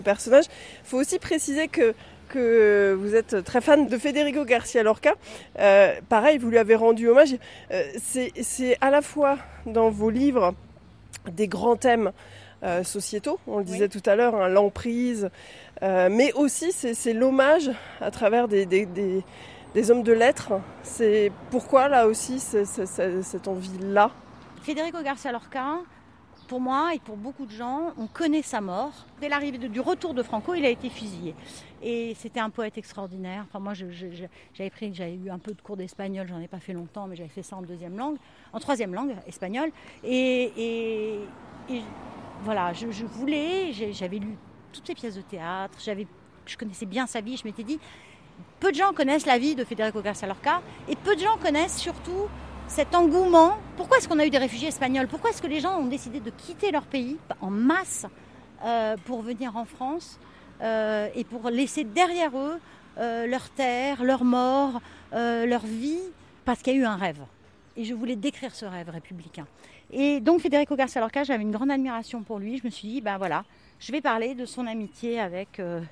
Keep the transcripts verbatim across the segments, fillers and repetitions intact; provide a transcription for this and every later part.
personnage. Il faut aussi préciser que, que vous êtes très fan de Federico García Lorca. Euh, pareil, vous lui avez rendu hommage. Euh, c'est, c'est à la fois dans vos livres des grands thèmes euh, sociétaux, on le disait oui. tout à l'heure, hein, l'emprise, euh, mais aussi c'est, c'est l'hommage à travers des, des, des, des hommes de lettres. C'est pourquoi là aussi c'est, c'est, c'est, cette envie-là. Federico García Lorca, pour moi et pour beaucoup de gens, on connaît sa mort. Dès l'arrivée de, du retour de Franco, il a été fusillé. Et c'était un poète extraordinaire. Enfin, moi, je, je, je, j'avais, pris, j'avais eu un peu de cours d'espagnol, j'en ai pas fait longtemps, mais j'avais fait ça en deuxième langue, en troisième langue, espagnol. Et, et, et voilà, je, je voulais, j'avais lu toutes ses pièces de théâtre, j'avais, je connaissais bien sa vie, je m'étais dit, peu de gens connaissent la vie de Federico García Lorca, et peu de gens connaissent surtout cet engouement. Pourquoi est-ce qu'on a eu des réfugiés espagnols ? Pourquoi est-ce que les gens ont décidé de quitter leur pays en masse euh, pour venir en France euh, et pour laisser derrière eux euh, leur terre, leur mort, euh, leur vie, parce qu'il y a eu un rêve. Et je voulais décrire ce rêve républicain. Et donc Federico García Lorca, j'avais une grande admiration pour lui. Je me suis dit, ben voilà, je vais parler de son amitié avec, euh,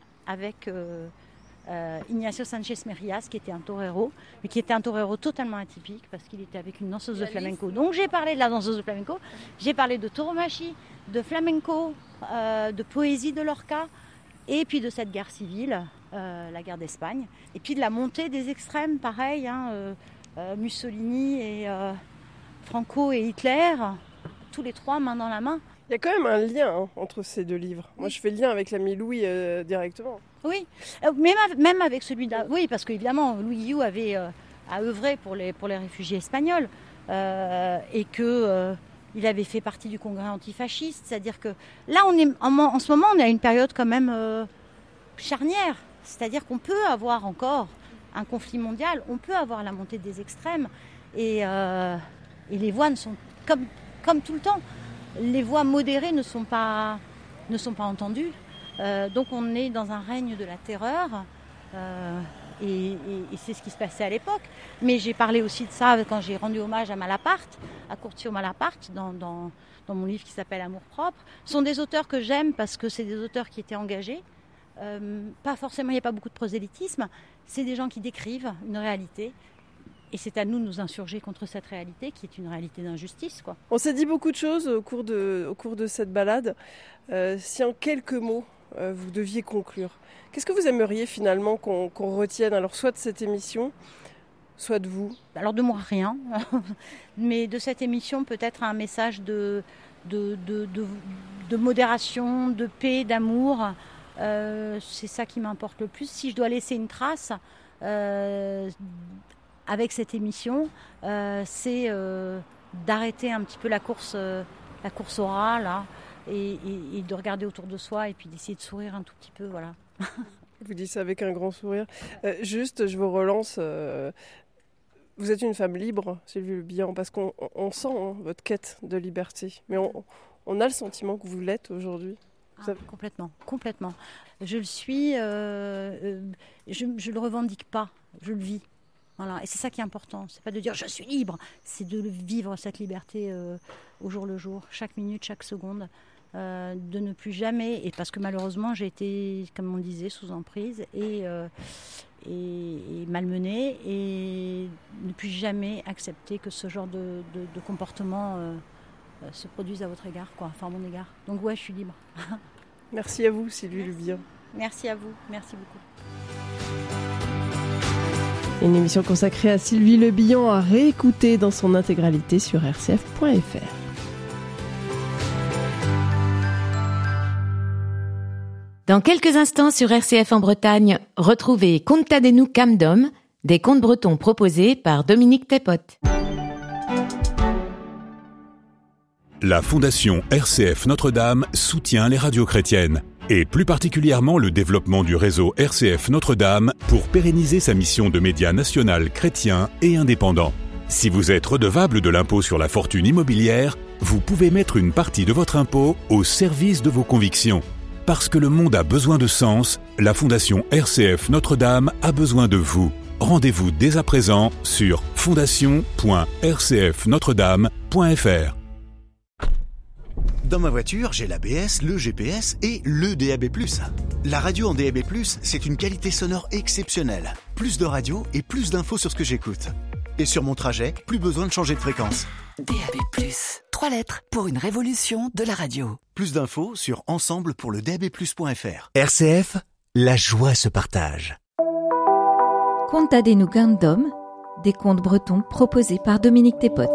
avec euh, Euh, Ignacio Sánchez Mejías, qui était un torero, mais qui était un torero totalement atypique parce qu'il était avec une danseuse de flamenco. Donc j'ai parlé de la danseuse de flamenco, j'ai parlé de tauromachie, de flamenco, euh, de poésie de Lorca, et puis de cette guerre civile, euh, la guerre d'Espagne, et puis de la montée des extrêmes, pareil, hein, euh, euh, Mussolini et euh, Franco et Hitler, tous les trois main dans la main. Il y a quand même un lien hein, entre ces deux livres. Moi, je fais le lien avec l'ami Louis euh, directement. Oui, même, même avec celui d'A... Oui, parce qu'évidemment, Louis Guillou avait euh, à œuvrer pour les, pour les réfugiés espagnols euh, et qu'il euh, avait fait partie du congrès antifasciste. C'est-à-dire que là, on est, en, en ce moment, on est à une période quand même euh, charnière. C'est-à-dire qu'on peut avoir encore un conflit mondial, on peut avoir la montée des extrêmes. Et, euh, et les voix ne sont, comme, comme tout le temps, les voix modérées ne sont pas, ne sont pas entendues. Euh, donc on est dans un règne de la terreur euh, et, et, et c'est ce qui se passait à l'époque. Mais j'ai parlé aussi de ça quand j'ai rendu hommage à Malaparte, à Curcio Malaparte, dans, dans, dans mon livre qui s'appelle Amour propre. Ce sont des auteurs que j'aime parce que c'est des auteurs qui étaient engagés. Euh, pas forcément, il n'y a pas beaucoup de prosélytisme. C'est des gens qui décrivent une réalité. Et c'est à nous de nous insurger contre cette réalité qui est une réalité d'injustice, quoi. On s'est dit beaucoup de choses au cours de, au cours de cette balade. Euh, si en quelques mots, euh, vous deviez conclure, qu'est-ce que vous aimeriez finalement qu'on, qu'on retienne, alors soit de cette émission, soit de vous ? Alors de moi, rien. Mais de cette émission, peut-être un message de, de, de, de, de modération, de paix, d'amour. Euh, c'est ça qui m'importe le plus. Si je dois laisser une trace... Euh, avec cette émission, euh, c'est euh, d'arrêter un petit peu la course, euh, la course au rat, là, et, et, et de regarder autour de soi et puis d'essayer de sourire un tout petit peu, voilà. Vous dites ça avec un grand sourire. Euh, juste, je vous relance. Euh, vous êtes une femme libre, Sylvie Le Bihan, parce qu'on on sent hein, votre quête de liberté. Mais on, on a le sentiment que vous l'êtes aujourd'hui. Ah, avez... Complètement, complètement. Je le suis, euh, euh, je ne le revendique pas, je le vis. Voilà. Et c'est ça qui est important, c'est pas de dire je suis libre, c'est de vivre cette liberté euh, au jour le jour, chaque minute, chaque seconde, euh, de ne plus jamais, et parce que malheureusement j'ai été, comme on disait, sous emprise et, euh, et, et malmenée, et ne plus jamais accepter que ce genre de, de, de comportement euh, euh, se produise à votre égard, quoi, enfin à mon égard. Donc ouais, je suis libre. Merci à vous, Sylvie Le Bihan. Merci à vous, merci beaucoup. Une émission consacrée à Sylvie Le Bihan à réécouter dans son intégralité sur r c f point f r. Dans quelques instants sur R C F en Bretagne, retrouvez Contadez-nous Camdom, des contes bretons proposés par Dominique Tepote. La Fondation R C F Notre-Dame soutient les radios chrétiennes, et plus particulièrement le développement du réseau R C F Notre-Dame pour pérenniser sa mission de média national chrétien et indépendant. Si vous êtes redevable de l'impôt sur la fortune immobilière, vous pouvez mettre une partie de votre impôt au service de vos convictions. Parce que le monde a besoin de sens, la Fondation R C F Notre-Dame a besoin de vous. Rendez-vous dès à présent sur fondation point r c f notre dame point f r. Dans ma voiture, j'ai l'A B S, le G P S et le D A B plus. La radio en D A B plus, c'est une qualité sonore exceptionnelle. Plus de radio et plus d'infos sur ce que j'écoute. Et sur mon trajet, plus besoin de changer de fréquence. D A B plus, trois lettres pour une révolution de la radio. Plus d'infos sur ensemble pour le D A B plus point F R. R C F, la joie se partage. Contadenu Gandom, des contes bretons proposés par Dominique Thépotte.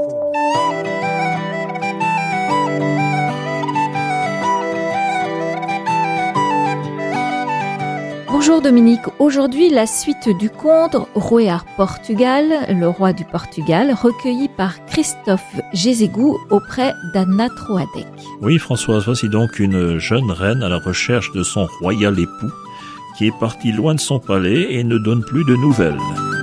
Bonjour Dominique, aujourd'hui la suite du conte Roéar Portugal, le roi du Portugal, recueilli par Christophe Gézégou auprès d'Anna Troadec. Oui Françoise, voici donc une jeune reine à la recherche de son royal époux qui est parti loin de son palais et ne donne plus de nouvelles.